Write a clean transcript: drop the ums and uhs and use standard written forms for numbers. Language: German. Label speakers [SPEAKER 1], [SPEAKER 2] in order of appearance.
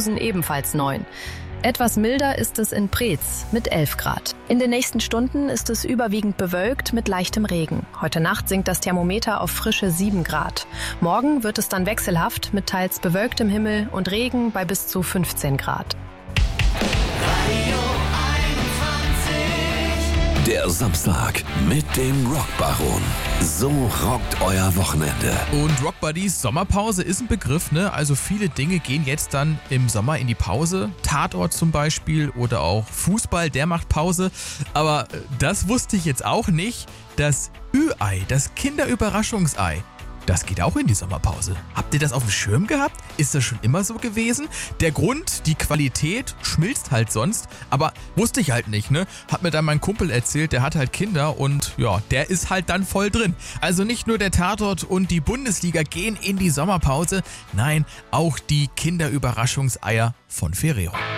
[SPEAKER 1] Leverkusen ebenfalls 9. Etwas milder ist es in Preetz mit 11 Grad. In den nächsten Stunden ist es überwiegend bewölkt mit leichtem Regen. Heute Nacht sinkt das Thermometer auf frische 7 Grad. Morgen wird es dann wechselhaft mit teils bewölktem Himmel und Regen bei bis zu 15 Grad.
[SPEAKER 2] Der Samstag mit dem Rockbaron. So rockt euer Wochenende.
[SPEAKER 3] Und Rockbuddies, Sommerpause ist ein Begriff, ne? Also viele Dinge gehen jetzt dann im Sommer in die Pause. Tatort zum Beispiel oder auch Fußball, der macht Pause. Aber das wusste ich jetzt auch nicht. Das Ü-Ei, das Kinderüberraschungsei, das geht auch in die Sommerpause. Habt ihr das auf dem Schirm gehabt? Ist das schon immer so gewesen? Der Grund, die Qualität schmilzt halt sonst, aber wusste ich halt nicht, ne? Hat mir dann mein Kumpel erzählt, der hat halt Kinder und ja, der ist halt dann voll drin. Also nicht nur der Tatort und die Bundesliga gehen in die Sommerpause, nein, auch die Kinderüberraschungseier von Ferrero.